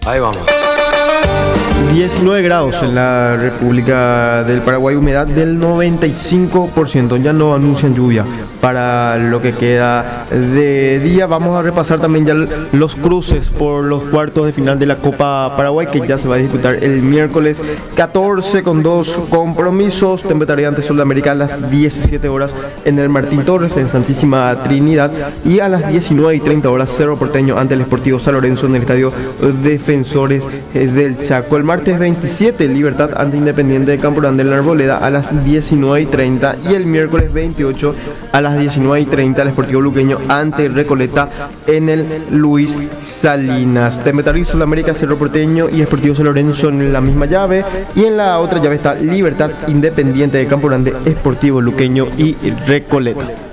Ahí vamos. 19 grados en la República del Paraguay, humedad del 95%. Ya no anuncian lluvia para lo que queda de día. Vamos a repasar también ya los cruces por los cuartos de final de la Copa Paraguay, que ya se va a disputar el miércoles 14 con dos compromisos. Tempetaría ante Sudamérica a las 17 horas en el Martín Torres en Santísima Trinidad, y a las 19:30 Cerro Porteño ante el Sportivo San Lorenzo en el Estadio Defensores del Chaco. El martes 27, Libertad ante Independiente de Campo Grande en la Arboleda a las 19:30, y el miércoles 28 a las 19:30 el Sportivo Luqueño ante Recoleta en el Luis Salinas. Tempetaría Sudamérica, Cerro Porteño y Sportivo San Lorenzo en la misma llave, y en la otra llave está Libertad, Independiente de Campo Grande, Sportivo Luqueño y Recoleta.